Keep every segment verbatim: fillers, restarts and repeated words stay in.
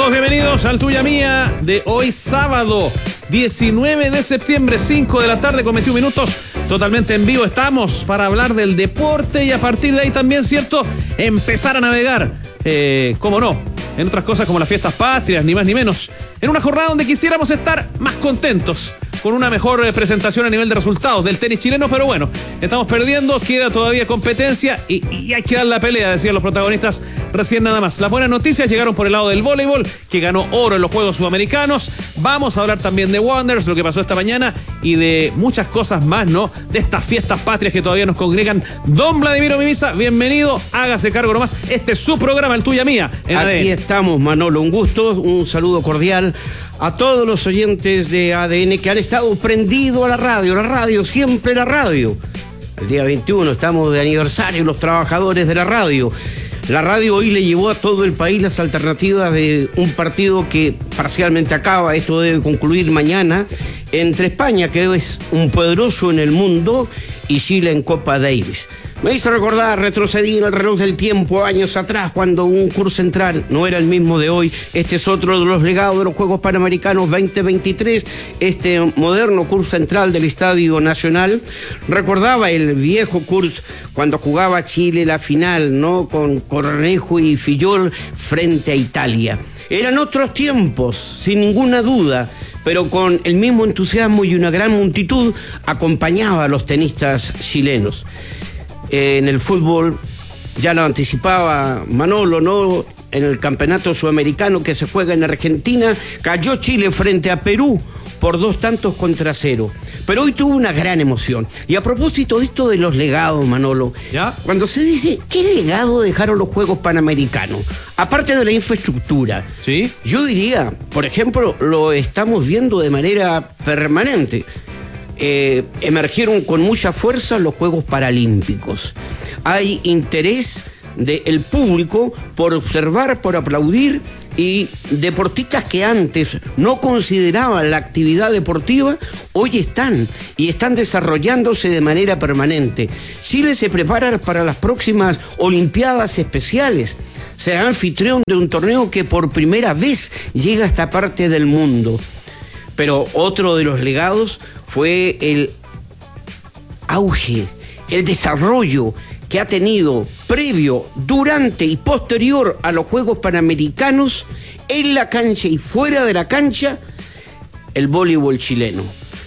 todos bienvenidos al Tuya Mía de hoy sábado diecinueve de septiembre, cinco de la tarde con veintiún minutos, totalmente en vivo estamos para hablar del deporte y a partir de ahí también, ¿cierto?, empezar a navegar, eh, cómo no, en otras cosas como las fiestas patrias, ni más ni menos, en una jornada donde quisiéramos estar más contentos, con una mejor presentación a nivel de resultados del tenis chileno, pero bueno, estamos perdiendo, queda todavía competencia y, y hay que dar la pelea, decían los protagonistas recién nada más. Las buenas noticias llegaron por el lado del voleibol, que ganó oro en los Juegos Sudamericanos. Vamos a hablar también de Wanderers, lo que pasó esta mañana y de muchas cosas más, ¿no? De estas fiestas patrias que todavía nos congregan. Don Vladimiro Mimisa, bienvenido, hágase cargo nomás. Este es su programa, el Tuya Mía. En Aquí A D N. Estamos, Manolo, un gusto, un saludo cordial a todos los oyentes de A D N que han estado prendidos a la radio, la radio, siempre la radio. El día veintiuno estamos de aniversario, los trabajadores de la radio. La radio hoy le llevó a todo el país las alternativas de un partido que parcialmente acaba, esto debe concluir mañana, entre España, que es un poderoso en el mundo, y Chile en Copa Davis. Me hizo recordar, retrocedí en el reloj del tiempo años atrás, cuando un curso central no era el mismo de hoy. Este es otro de los legados de los Juegos Panamericanos veinte veintitrés, este moderno curso central del Estadio Nacional. Recordaba el viejo curso cuando jugaba Chile la final, ¿no?, con Cornejo y Fillol frente a Italia. Eran otros tiempos, sin ninguna duda, pero con el mismo entusiasmo y una gran multitud acompañaba a los tenistas chilenos. En el fútbol, ya lo anticipaba Manolo, ¿no?, en el campeonato sudamericano que se juega en Argentina, cayó Chile frente a Perú por dos tantos contra cero. Pero hoy tuvo una gran emoción. Y a propósito de esto de los legados, Manolo, ¿ya? Cuando se dice, ¿qué legado dejaron los Juegos Panamericanos? Aparte de la infraestructura, ¿sí?, yo diría, por ejemplo, lo estamos viendo de manera permanente. Eh, emergieron con mucha fuerza los Juegos Paralímpicos. Hay interés del público por observar, por aplaudir, y deportistas que antes no consideraban la actividad deportiva, hoy están y están desarrollándose de manera permanente. Chile se prepara para las próximas Olimpiadas Especiales. Será anfitrión de un torneo que por primera vez llega a esta parte del mundo. Pero otro de los legados fue el auge, el desarrollo que ha tenido previo, durante y posterior a los Juegos Panamericanos, en la cancha y fuera de la cancha, el voleibol chileno.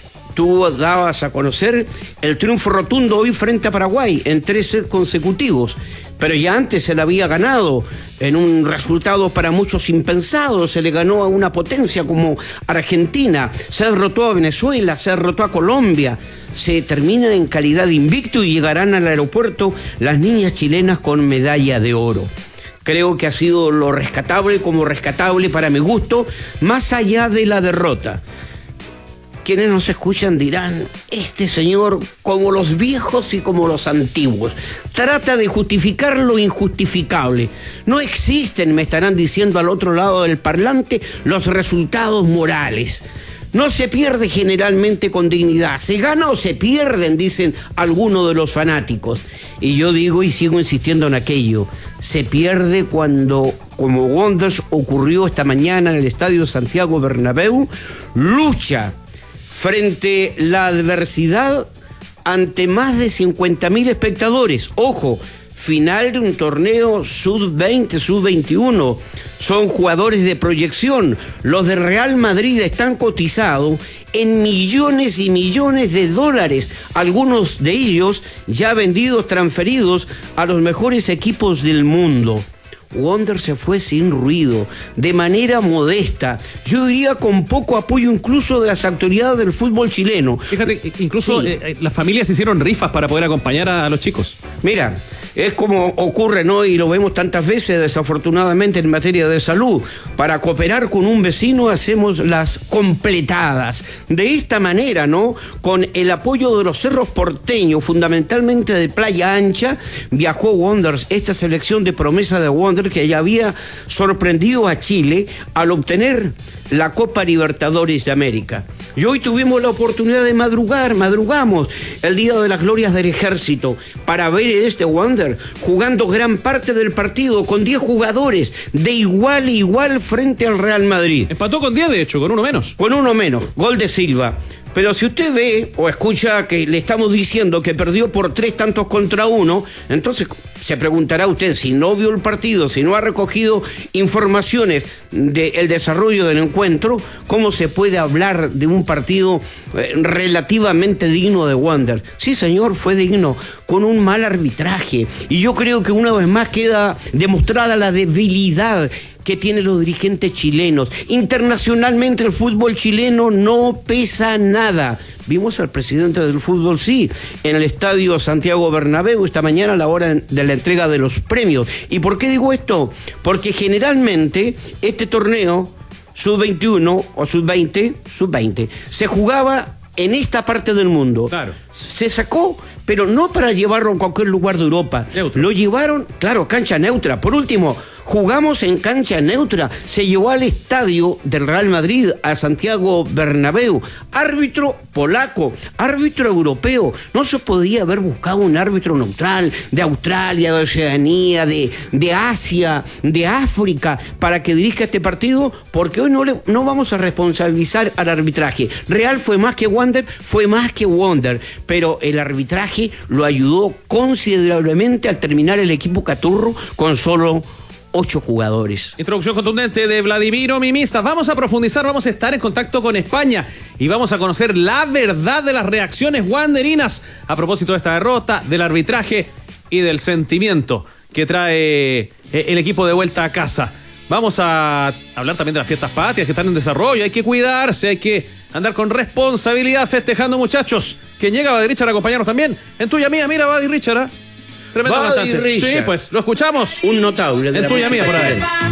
Tú dabas a conocer el triunfo rotundo hoy frente a Paraguay en tres sets consecutivos, pero ya antes se le había ganado en un resultado para muchos impensado. Se le ganó a una potencia como Argentina, se derrotó a Venezuela, se derrotó a Colombia. Se termina en calidad de invicto y llegarán al aeropuerto las niñas chilenas con medalla de oro. Creo que ha sido lo rescatable como rescatable para mi gusto, más allá de la derrota. Quienes nos escuchan dirán, este señor, como los viejos y como los antiguos, trata de justificar lo injustificable. No existen, me estarán diciendo al otro lado del parlante, los resultados morales. No se pierde generalmente con dignidad. Se gana o se pierden, dicen algunos de los fanáticos. Y yo digo y sigo insistiendo en aquello. Se pierde cuando, como Wanderers ocurrió esta mañana en el Estadio Santiago Bernabéu, lucha frente a la adversidad ante más de cincuenta mil espectadores. Ojo, final de un torneo sub veinte, sub veintiuno. Son jugadores de proyección. Los de Real Madrid están cotizados en millones y millones de dólares. Algunos de ellos ya vendidos, transferidos a los mejores equipos del mundo. Wander se fue sin ruido, de manera modesta, yo diría con poco apoyo incluso de las autoridades del fútbol chileno. Fíjate, incluso Sí. eh, las familias hicieron rifas para poder acompañar a, a los chicos. Mira, es como ocurre, ¿no? Y lo vemos tantas veces, desafortunadamente, en materia de salud. Para cooperar con un vecino hacemos las completadas. De esta manera, ¿no? Con el apoyo de los cerros porteños, fundamentalmente de Playa Ancha, viajó Wanderers, esta selección de promesa de Wanderers, que ya había sorprendido a Chile al obtener la Copa Libertadores de América. Y hoy tuvimos la oportunidad de madrugar, madrugamos el día de las glorias del ejército para ver este Wander jugando gran parte del partido con diez jugadores de igual a igual frente al Real Madrid. Empató con diez, de hecho, con uno menos. Con uno menos, gol de Silva. Pero si usted ve o escucha que le estamos diciendo que perdió por tres tantos contra uno, entonces se preguntará usted, si no vio el partido, si no ha recogido informaciones del desarrollo del encuentro, ¿cómo se puede hablar de un partido eh, relativamente digno de Wander? Sí, señor, fue digno, con un mal arbitraje. Y yo creo que una vez más queda demostrada la debilidad que tienen los dirigentes chilenos. Internacionalmente el fútbol chileno no pesa nada. Vimos al presidente del fútbol, sí, en el estadio Santiago Bernabéu esta mañana a la hora de la entrega de los premios. ¿Y por qué digo esto? Porque generalmente este torneo, sub veintiuno o sub veinte, sub veinte, se jugaba en esta parte del mundo. Claro. Se sacó, pero no para llevarlo a cualquier lugar de Europa. Neutro. Lo llevaron, claro, cancha neutra. Por último, jugamos en cancha neutra. Se llevó al estadio del Real Madrid, a Santiago Bernabéu. Árbitro polaco, árbitro europeo. No se podía haber buscado un árbitro neutral de Australia, de Oceanía, de, de Asia, de África, para que dirija este partido, porque hoy no, le, no vamos a responsabilizar al arbitraje. Real fue más que Wander, fue más que Wander, pero el arbitraje lo ayudó considerablemente al terminar el equipo Caturro con solo ocho jugadores. Introducción contundente de Vladimiro Mimisa. Vamos a profundizar, vamos a estar en contacto con España y vamos a conocer la verdad de las reacciones wanderinas a propósito de esta derrota, del arbitraje y del sentimiento que trae el equipo de vuelta a casa. Vamos a hablar también de las fiestas patrias que están en desarrollo. Hay que cuidarse, hay que andar con responsabilidad festejando, muchachos. Quien llega, Buddy Richard, a acompañarnos también. En tuya mía, mira, Buddy Richard, ¿eh? Tremendo Buddy cantante. Richard. Sí, pues, lo escuchamos. Un notable. En tuya mía, por ahí.